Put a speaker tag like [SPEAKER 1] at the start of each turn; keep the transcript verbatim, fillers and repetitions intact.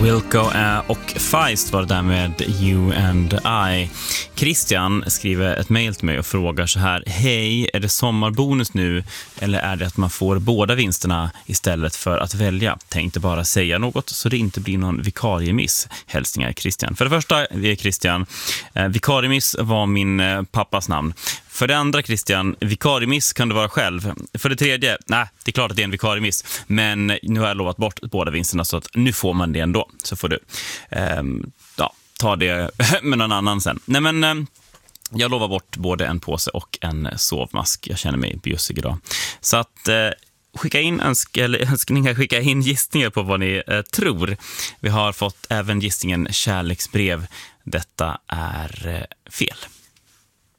[SPEAKER 1] Wilco och Feist var det där med You and I. Christian skriver ett mejl till mig och frågar så här: hej, är det sommarbonus nu eller är det att man får båda vinsterna istället för att välja? Tänkte bara säga något så det inte blir någon vikariemiss. Hälsningar Christian. För det första, vi är Christian. Eh, vikariemiss var min eh, pappas namn. För det andra, Christian, vikariemiss kan du vara själv. För det tredje, nej, det är klart att det är en vikariemiss. Men nu har jag lovat bort båda vinsterna så att nu får man det ändå. Så får du eh, ja, ta det med någon annan sen. Nej men, eh, jag lovar bort både en påse och en sovmask. Jag känner mig bjussig idag. Så att... Eh, Skicka in önsk eller önskningar, skicka in gissningar på vad ni eh, tror. Vi har fått även gissningen kärleksbrev. Detta är eh, fel.